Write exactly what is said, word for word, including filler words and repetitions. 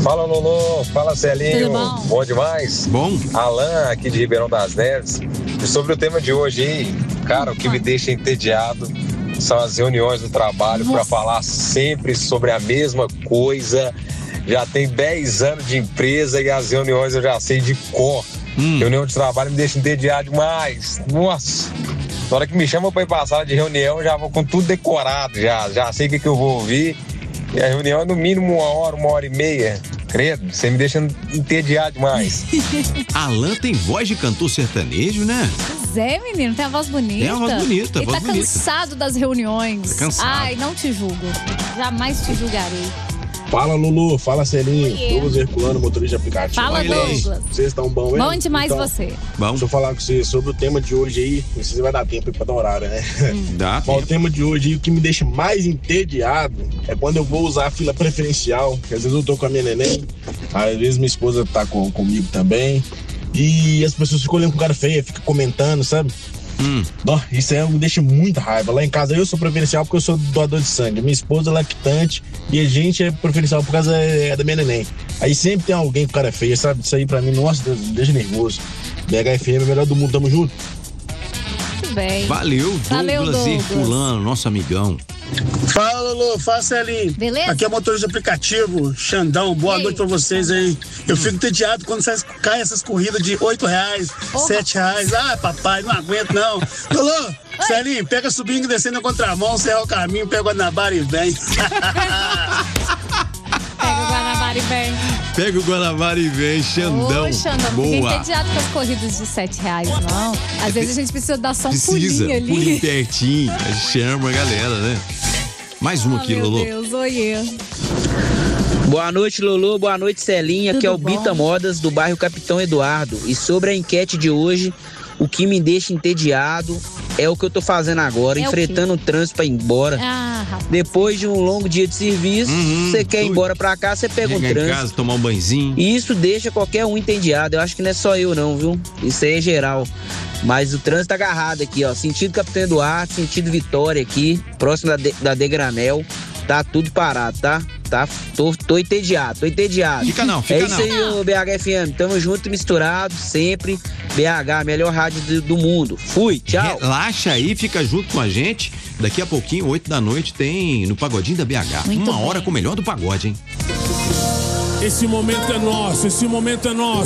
Fala, Lolo. Fala, Celinho. Bom? bom demais? Bom. Alan, aqui de Ribeirão das Neves. E sobre o tema de hoje aí, cara, o que me deixa entediado são as reuniões do trabalho para falar sempre sobre a mesma coisa. Já tem dez anos de empresa e as reuniões eu já sei de cor. Hum. Reunião de trabalho me deixa entediado demais. Nossa. Na hora que me chamam para ir pra sala de reunião, eu já vou com tudo decorado, já, já sei o que, que eu vou ouvir. E a reunião é no mínimo uma hora, uma hora e meia. Credo, você me deixa entediado demais. Alan tem voz de cantor sertanejo, né? Pois é, menino, tem a voz bonita. Tem a voz bonita, Ele voz tá bonita. cansado das reuniões. Tá cansado. Ai, não te julgo. Jamais te julgarei. Fala, Lulu. Fala, Celinho. Oiê. Douglas Herculano, motorista de aplicativo. Fala, Oi, Douglas. Vocês estão bom, hein? Bom demais então, você. Bom, Deixa eu falar com vocês sobre o tema de hoje aí. Não sei se vai dar tempo aí pra dar horário, né? dá Bom, o tempo. tema de hoje aí, o que me deixa mais entediado é quando eu vou usar a fila preferencial. Que às vezes eu tô com a minha neném, às vezes minha esposa tá com, comigo também. E as pessoas ficam olhando com cara feia, ficam comentando, sabe? Hum. Nó, isso aí me deixa muita raiva. Lá em casa eu sou preferencial porque eu sou doador de sangue. Minha esposa é lactante e a gente é preferencial por causa é, da minha neném. Aí sempre tem alguém com cara feia, sabe? Isso aí pra mim, nossa Deus, me deixa nervoso. B H F M é o melhor do mundo, tamo junto. Muito bem. Valeu, Valeu, Douglas Douglas. Herculano, nosso amigão. Fala, Lulu, fala, Celinho. Beleza? Aqui é motorista de aplicativo, Xandão. Boa Ei, noite pra vocês aí. Eu fico entediado quando vocês caem essas corridas de oito reais, Porra. sete reais. Ah, papai, não aguento não. Lulu, Celinho, pega subindo e descendo na contramão, serra o caminho, pega o Guanabara e vem. Pega o Guanabara e vem. Pega o Guanabara e vem, Xandão. Ô, Xandão, não fiquei Boa. entediado com as corridas de sete reais, não. Às vezes a gente precisa dar só um Precisa, pulinho ali. pulinho pertinho. Chama a galera, né? Mais uma Ah, aqui, meu Lolo. Deus, oiê. Boa noite, Lulu. Boa noite, Celinha. Aqui Tudo é o bom? Bita Modas, do bairro Capitão Eduardo. E sobre a enquete de hoje, o que me deixa entediado é o que eu tô fazendo agora, É o enfrentando o trânsito pra ir embora. Ah, rapaz. Depois de um longo dia de serviço, Uhum, você quer ir tudo. embora pra cá, você pega um Chegar em trânsito. casa, tomar um banhozinho. E isso deixa qualquer um entediado. Eu acho que não é só eu não, viu? Isso aí é geral. Mas o trânsito tá agarrado aqui, ó. Sentido Capitão Eduardo, sentido Vitória aqui, próximo da, de, da Degranel. Tá tudo parado, tá? Tá, tô, tô entediado, tô entediado. Fica não, fica É isso não. aí, ô B H F M. Tamo junto e misturado, sempre. B H, a melhor rádio do, do mundo. Fui, tchau. Relaxa aí, fica junto com a gente. Daqui a pouquinho, oito da noite, tem no Pagodinho da B H. Muito Uma hora bem. com o melhor do pagode, hein? Esse momento é nosso, esse momento é nosso.